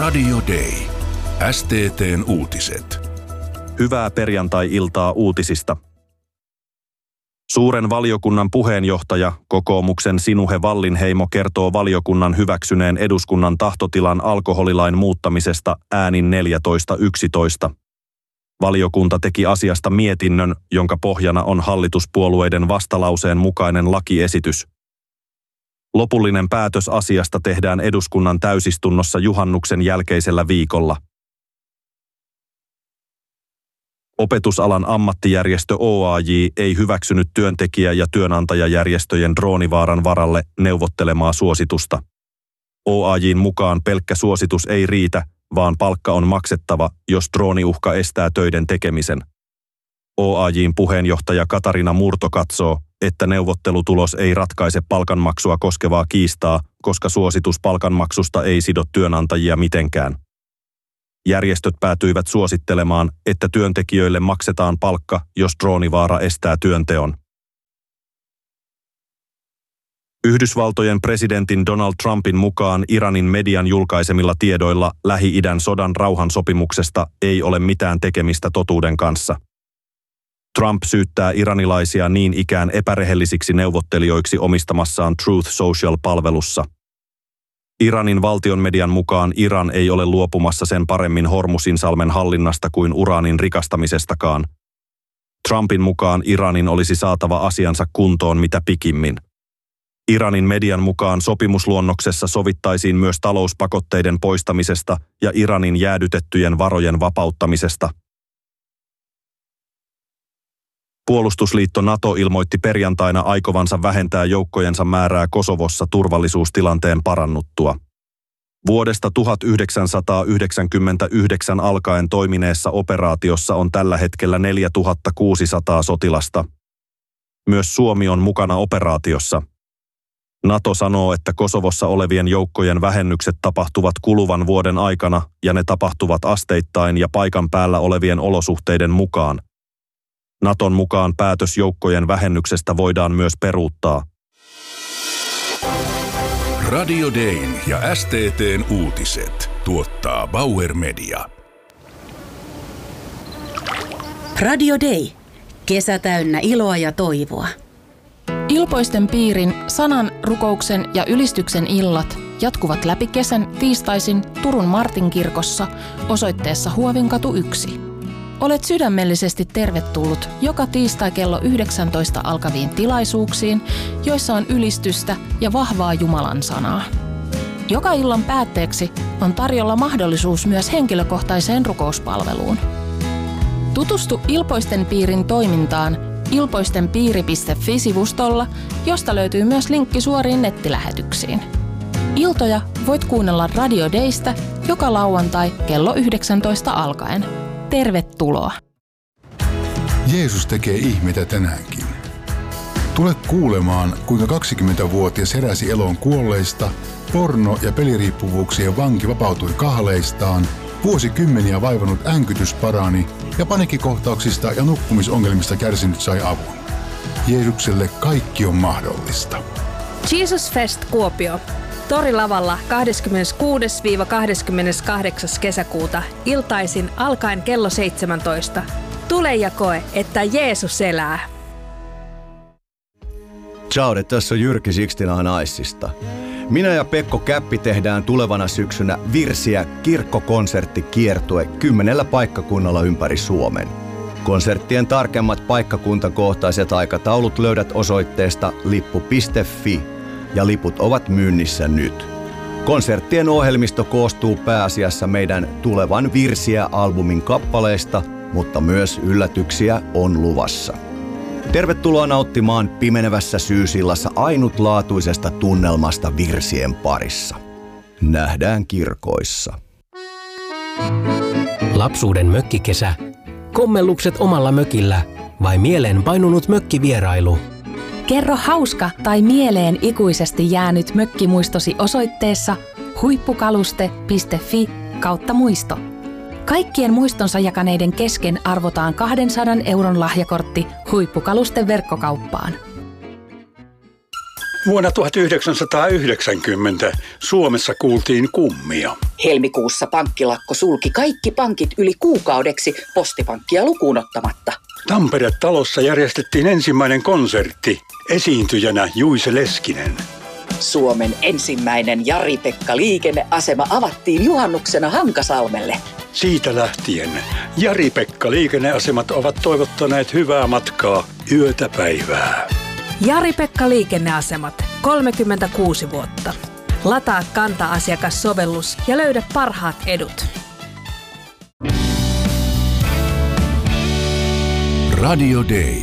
Radio Day. STT:n uutiset. Hyvää perjantai-iltaa uutisista. Suuren valiokunnan puheenjohtaja, kokoomuksen Sinuhe Wallinheimo kertoo valiokunnan hyväksyneen eduskunnan tahtotilan alkoholilain muuttamisesta äänin 14-11. Valiokunta teki asiasta mietinnön, jonka pohjana on hallituspuolueiden vastalauseen mukainen lakiesitys. Lopullinen päätös asiasta tehdään eduskunnan täysistunnossa juhannuksen jälkeisellä viikolla. Opetusalan ammattijärjestö OAJ ei hyväksynyt työntekijä- ja työnantajajärjestöjen droonivaaran varalle neuvottelemaa suositusta. OAJin mukaan pelkkä suositus ei riitä, vaan palkka on maksettava, jos drooniuhka estää töiden tekemisen. OAJin puheenjohtaja Katarina Murto katsoo, että neuvottelutulos ei ratkaise palkanmaksua koskevaa kiistaa, koska suositus palkanmaksusta ei sido työnantajia mitenkään. Järjestöt päätyivät suosittelemaan, että työntekijöille maksetaan palkka, jos droonivaara estää työnteon. Yhdysvaltojen presidentin Donald Trumpin mukaan Iranin median julkaisemilla tiedoilla Lähi-idän sodan rauhansopimuksesta ei ole mitään tekemistä totuuden kanssa. Trump syyttää iranilaisia niin ikään epärehellisiksi neuvottelijoiksi omistamassaan Truth Social-palvelussa. Iranin valtion median mukaan Iran ei ole luopumassa sen paremmin Hormuzinsalmen hallinnasta kuin uraanin rikastamisestakaan. Trumpin mukaan Iranin olisi saatava asiansa kuntoon mitä pikimmin. Iranin median mukaan sopimusluonnoksessa sovittaisiin myös talouspakotteiden poistamisesta ja Iranin jäädytettyjen varojen vapauttamisesta. Puolustusliitto NATO ilmoitti perjantaina aikovansa vähentää joukkojensa määrää Kosovossa turvallisuustilanteen parannuttua. Vuodesta 1999 alkaen toimineessa operaatiossa on tällä hetkellä 4600 sotilasta. Myös Suomi on mukana operaatiossa. NATO sanoo, että Kosovossa olevien joukkojen vähennykset tapahtuvat kuluvan vuoden aikana ja ne tapahtuvat asteittain ja paikan päällä olevien olosuhteiden mukaan. Naton mukaan päätös joukkojen vähennyksestä voidaan myös peruuttaa. Radio Dayn ja STT:n uutiset tuottaa Bauer Media. Radio Day. Kesä täynnä iloa ja toivoa. Ilpoisten piirin sanan, rukouksen ja ylistyksen illat jatkuvat läpi kesän tiistaisin Turun Martinkirkossa osoitteessa Huovinkatu 1. Olet sydämellisesti tervetullut joka tiistai kello 19 alkaviin tilaisuuksiin, joissa on ylistystä ja vahvaa Jumalan sanaa. Joka illan päätteeksi on tarjolla mahdollisuus myös henkilökohtaiseen rukouspalveluun. Tutustu Ilpoisten piirin toimintaan ilpoistenpiiri.fi-sivustolla, josta löytyy myös linkki suoriin nettilähetyksiin. Iltoja voit kuunnella Radio Daystä joka lauantai kello 19 alkaen. Tervetuloa! Jeesus tekee ihmeitä tänäänkin. Tule kuulemaan, kuinka 20-vuotias heräsi eloon kuolleista, porno- ja peliriippuvuuksien vanki vapautui kahleistaan, vuosikymmeniä vaivannut änkytys parani ja paniikkikohtauksista ja nukkumisongelmista kärsinyt sai avun. Jeesukselle kaikki on mahdollista. Jesus Fest Kuopio. Torilavalla 26-28. kesäkuuta iltaisin alkaen kello 17. Tule ja koe, että Jeesus elää. Ciao, tässä on Jyrki Sixtina Naissista. Minä ja Pekko Käppi tehdään tulevana syksynä Virsiä kirkkokonserttikiertue 10 paikkakunnalla ympäri Suomen. Konserttien tarkemmat paikkakuntakohtaiset aikataulut löydät osoitteesta lippu.fi ja liput ovat myynnissä nyt. Konserttien ohjelmisto koostuu pääasiassa meidän tulevan Virsiä-albumin kappaleista, mutta myös yllätyksiä on luvassa. Tervetuloa nauttimaan pimenevässä syysillassa ainutlaatuisesta tunnelmasta virsien parissa. Nähdään kirkoissa. Lapsuuden mökkikesä, kommellukset omalla mökillä vai mieleen painunut mökkivierailu? Kerro hauska tai mieleen ikuisesti jäänyt mökkimuistosi osoitteessa huippukaluste.fi/muisto. Kaikkien muistonsa jakaneiden kesken arvotaan 200 € lahjakortti Huippukalusten verkkokauppaan. Vuonna 1990 Suomessa kuultiin kummia. Helmikuussa pankkilakko sulki kaikki pankit yli kuukaudeksi, Postipankkia lukuun ottamatta. Tampere-talossa järjestettiin ensimmäinen konsertti. Esiintyjänä Juise Leskinen. Suomen ensimmäinen Jari-Pekka liikenneasema avattiin juhannuksena Hankasalmelle. Siitä lähtien Jari-Pekka liikenneasemat ovat toivottaneet hyvää matkaa yötä päivää. Jari-Pekka liikenneasemat, 36 vuotta. Lataa Kanta-asiakassovellus ja löydä parhaat edut. Radio Day.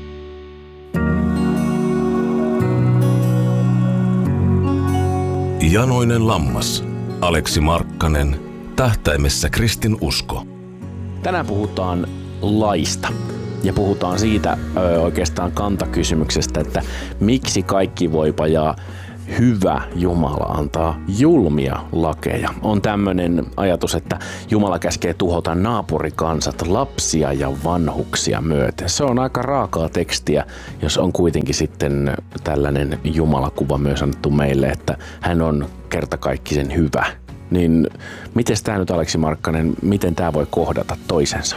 Janoinen lammas. Aleksi Markkanen. Tähtäimessä kristin usko. Tänään puhutaan laista. Ja puhutaan siitä oikeastaan kantakysymyksestä, että miksi kaikkivoipa ja hyvä Jumala antaa julmia lakeja. On tämmöinen ajatus, että Jumala käskee tuhota naapurikansat lapsia ja vanhuksia myöten. Se on aika raakaa tekstiä, jos on kuitenkin sitten tällainen Jumalakuva myös annettu meille, että hän on kertakaikkisen hyvä. Niin miten tämä nyt, Aleksi Markkanen, miten tämä voi kohdata toisensa?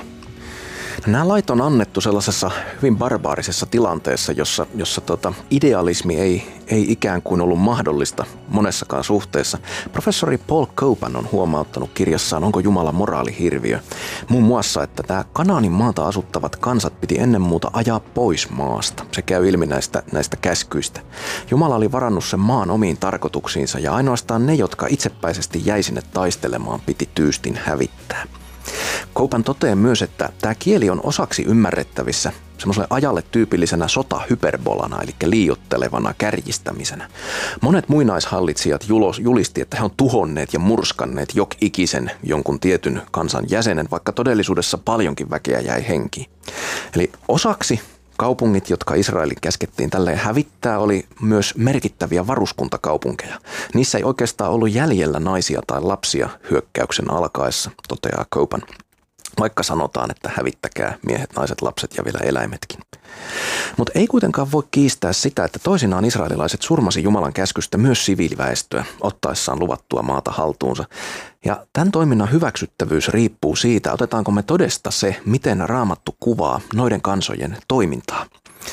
Nämä lait on annettu sellaisessa hyvin barbaarisessa tilanteessa, jossa idealismi ei ikään kuin ollut mahdollista monessakaan suhteessa. Professori Paul Copan on huomauttanut kirjassaan Onko Jumala moraalihirviö? Muun muassa, että tämä Kanaanin maata asuttavat kansat piti ennen muuta ajaa pois maasta. Se käy ilmi näistä käskyistä. Jumala oli varannut sen maan omiin tarkoituksiinsa ja ainoastaan ne, jotka itsepäisesti jäi sinne taistelemaan, piti tyystin hävittää. Copan toteaa myös, että tämä kieli on osaksi ymmärrettävissä semmoiselle ajalle tyypillisenä sotahyperbolana, eli liioittelevana kärjistämisenä. Monet muinaishallitsijat julisti, että he on tuhonneet ja murskanneet jokikisen jonkun tietyn kansan jäsenen, vaikka todellisuudessa paljonkin väkeä jäi henkiin. Eli osaksi kaupungit, jotka Israelin käskettiin tälleen hävittää, oli myös merkittäviä varuskuntakaupunkeja. Niissä ei oikeastaan ollut jäljellä naisia tai lapsia hyökkäyksen alkaessa, toteaa Copan. Vaikka sanotaan, että hävittäkää miehet, naiset, lapset ja vielä eläimetkin. Mutta ei kuitenkaan voi kiistää sitä, että toisinaan israelilaiset surmasi Jumalan käskystä myös siviiliväestöä ottaessaan luvattua maata haltuunsa. Ja tämän toiminnan hyväksyttävyys riippuu siitä, otetaanko me todesta se, miten Raamattu kuvaa noiden kansojen toimintaa.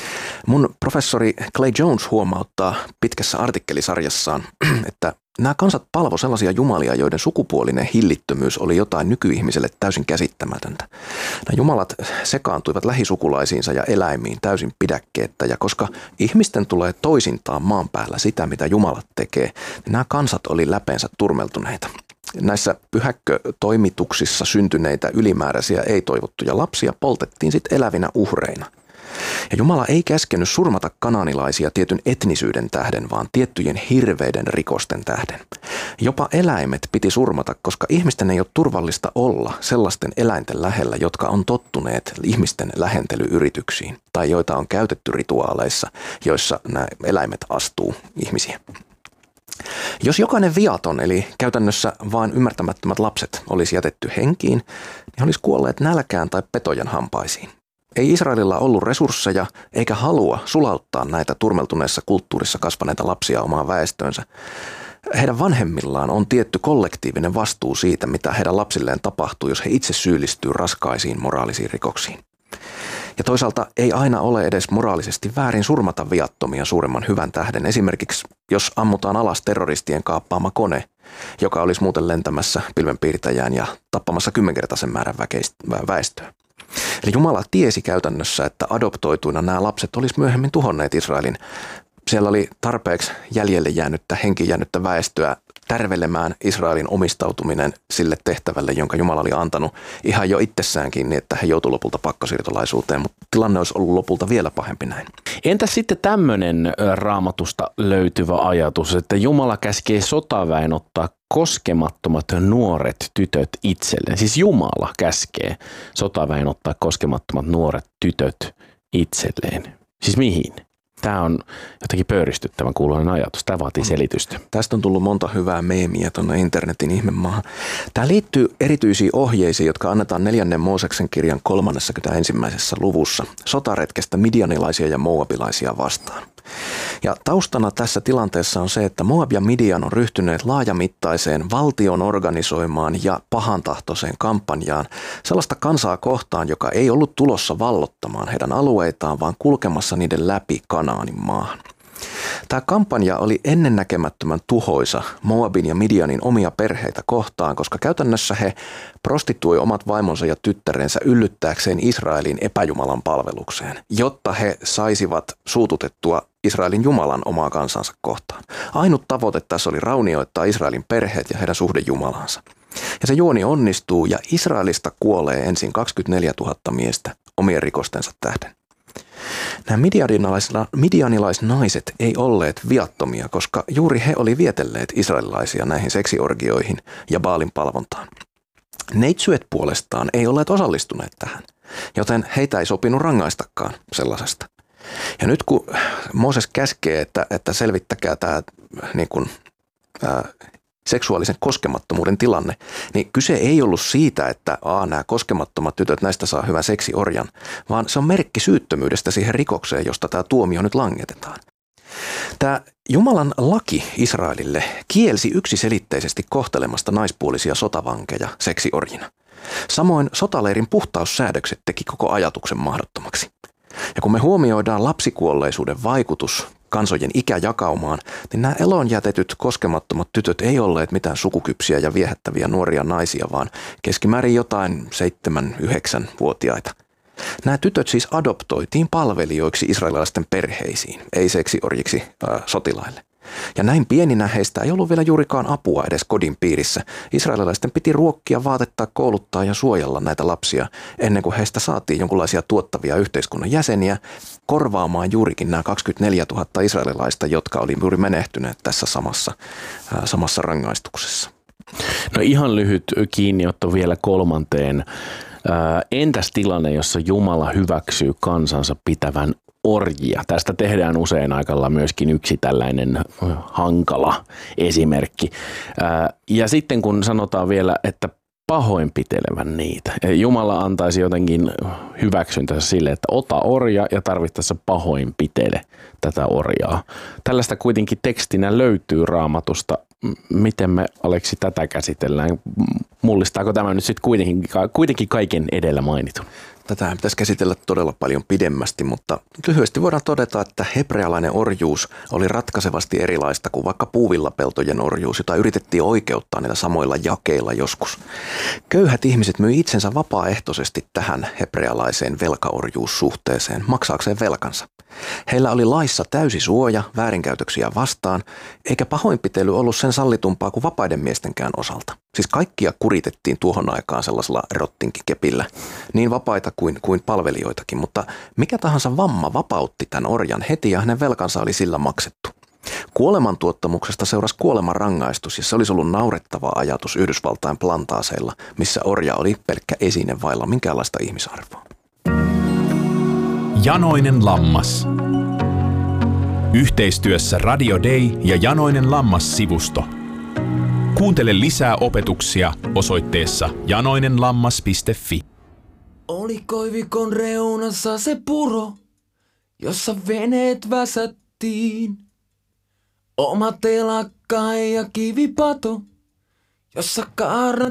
Mun professori Clay Jones huomauttaa pitkässä artikkelisarjassaan, että nämä kansat palvo sellaisia jumalia, joiden sukupuolinen hillittömyys oli jotain nykyihmiselle täysin käsittämätöntä. Nämä jumalat sekaantuivat lähisukulaisiinsa ja eläimiin täysin pidäkkeettä, ja koska ihmisten tulee toisintaan maan päällä sitä, mitä jumalat tekee, niin nämä kansat oli läpeensä turmeltuneita. Näissä pyhäkkötoimituksissa syntyneitä ylimääräisiä ei-toivottuja lapsia poltettiin sitten elävinä uhreina. Ja Jumala ei käskenyt surmata kanaanilaisia tietyn etnisyyden tähden, vaan tiettyjen hirveiden rikosten tähden. Jopa eläimet piti surmata, koska ihmisten ei ole turvallista olla sellaisten eläinten lähellä, jotka on tottuneet ihmisten lähentelyyrityksiin tai joita on käytetty rituaaleissa, joissa nämä eläimet astuu ihmisiä. Jos jokainen viaton, eli käytännössä vain ymmärtämättömät lapset, olisi jätetty henkiin, niin olisi kuolleet nälkään tai petojen hampaisiin. Ei Israelilla ollut resursseja eikä halua sulauttaa näitä turmeltuneessa kulttuurissa kasvaneita lapsia omaan väestöönsä. Heidän vanhemmillaan on tietty kollektiivinen vastuu siitä, mitä heidän lapsilleen tapahtuu, jos he itse syyllistyy raskaisiin moraalisiin rikoksiin. Ja toisaalta ei aina ole edes moraalisesti väärin surmata viattomia suuremman hyvän tähden. Esimerkiksi jos ammutaan alas terroristien kaappaama kone, joka olisi muuten lentämässä pilvenpiirtäjään ja tappamassa 10-kertaisen määrän väestöä. Eli Jumala tiesi käytännössä, että adoptoituina nämä lapset olisi myöhemmin tuhonneet Israelin. Siellä oli tarpeeksi jäljelle jäänyttä, henkiin jäänyttä väestöä tärvelemään Israelin omistautuminen sille tehtävälle, jonka Jumala oli antanut ihan jo itsessäänkin, niin että he joutuivat lopulta pakkosiirtolaisuuteen, mutta tilanne olisi ollut lopulta vielä pahempi näin. Entä sitten tämmöinen Raamatusta löytyvä ajatus, että Jumala käskee sotaväen ottaa koskemattomat nuoret tytöt itselleen? Siis Jumala käskee sotaväen ottaa koskemattomat nuoret tytöt itselleen. Siis mihin? Tämä on jotenkin pöyristyttävän kuuloinen ajatus. Tämä vaatii selitystä. Tästä on tullut monta hyvää meemiä tuonne internetin ihmemaahan. Tämä liittyy erityisiin ohjeisiin, jotka annetaan 4. Mooseksen kirjan 31. luvussa sotaretkestä midianilaisia ja moabilaisia vastaan. Ja taustana tässä tilanteessa on se, että Moab ja Midian on ryhtyneet laajamittaiseen valtion organisoimaan ja pahantahtoiseen kampanjaan sellaista kansaa kohtaan, joka ei ollut tulossa vallottamaan heidän alueitaan, vaan kulkemassa niiden läpi Kanaanin maahan. Tämä kampanja oli ennennäkemättömän tuhoisa Moabin ja Midianin omia perheitä kohtaan, koska käytännössä he prostituoi omat vaimonsa ja tyttärensä yllyttääkseen Israelin epäjumalan palvelukseen, jotta he saisivat suututettua Israelin Jumalan omaa kansansa kohtaan. Ainut tavoite tässä oli raunioittaa Israelin perheet ja heidän suhde Jumalansa. Ja se juoni onnistuu ja Israelista kuolee ensin 24 000 miestä omien rikostensa tähden. Nämä midianilaisnaiset ei olleet viattomia, koska juuri he oli vietelleet israelilaisia näihin seksiorgioihin ja Baalin palvontaan. Neitsyet puolestaan ei olleet osallistuneet tähän, joten heitä ei sopinut rangaistakaan sellaisesta. Ja nyt kun Mooses käskee, että selvittäkää tämä seksuaalisen koskemattomuuden tilanne, niin kyse ei ollut siitä, että nämä koskemattomat tytöt, näistä saa hyvän seksiorjan, vaan se on merkki syyttömyydestä siihen rikokseen, josta tämä tuomio nyt langetetaan. Tämä Jumalan laki Israelille kielsi yksiselitteisesti kohtelemasta naispuolisia sotavankeja seksiorjina. Samoin sotaleirin puhtaussäädökset teki koko ajatuksen mahdottomaksi. Ja kun me huomioidaan lapsikuolleisuuden vaikutus kansojen ikäjakaumaan, niin nämä eloon jätetyt koskemattomat tytöt ei olleet mitään sukukypsiä ja viehättäviä nuoria naisia, vaan keskimäärin jotain 7-9-vuotiaita. Nämä tytöt siis adoptoitiin palvelijoiksi israelilaisten perheisiin, ei seksiorjiksi sotilaille. Ja näin pieninä heistä ei ollut vielä juurikaan apua edes kodin piirissä. Israelilaisten piti ruokkia, vaatettaa, kouluttaa ja suojella näitä lapsia ennen kuin heistä saatiin jonkinlaisia tuottavia yhteiskunnan jäseniä korvaamaan juurikin nämä 24 000 israelilaista, jotka oli juuri menehtyneet tässä samassa rangaistuksessa. No ihan lyhyt kiinniotto vielä kolmanteen. Entäs tilanne, jossa Jumala hyväksyy kansansa pitävän orjia? Tästä tehdään usein aikalla myöskin yksi tällainen hankala esimerkki. Ja sitten kun sanotaan vielä, että pahoinpitelevän niitä. Jumala antaisi jotenkin hyväksyntänsä sille, että ota orja ja tarvittaessa pahoinpitele tätä orjaa. Tällaista kuitenkin tekstinä löytyy Raamatusta. Miten me, Aleksi, tätä käsitellään? Mullistaako tämä nyt sitten kuitenkin kaiken edellä mainitun? Tätä pitäisi käsitellä todella paljon pidemmästi, mutta lyhyesti voidaan todeta, että hebrealainen orjuus oli ratkaisevasti erilaista kuin vaikka puuvillapeltojen orjuus, jota yritettiin oikeuttaa niillä samoilla jakeilla joskus. Köyhät ihmiset myi itsensä vapaaehtoisesti tähän hebrealaiseen velkaorjuussuhteeseen maksaakseen velkansa. Heillä oli laissa täysi suoja väärinkäytöksiä vastaan, eikä pahoinpitely ollut sen sallitumpaa kuin vapaiden miestenkään osalta. Siis kaikkia kuritettiin tuohon aikaan sellaisella rottinkikepillä, niin vapaita kuin palvelijoitakin, mutta mikä tahansa vamma vapautti tämän orjan heti ja hänen velkansa oli sillä maksettu. Kuolemantuottamuksesta seurasi kuolemanrangaistus ja se olisi ollut naurettava ajatus Yhdysvaltain plantaaseilla, missä orja oli pelkkä esine vailla minkäänlaista ihmisarvoa. Janoinen lammas. Yhteistyössä Radio Day ja Janoinen lammas-sivusto. Kuuntele lisää opetuksia osoitteessa janoinenlammas.fi. Oli koivikon reunassa se puro, jossa veneet väsättiin. Oma telakka ja kivipato, jossa kaarnat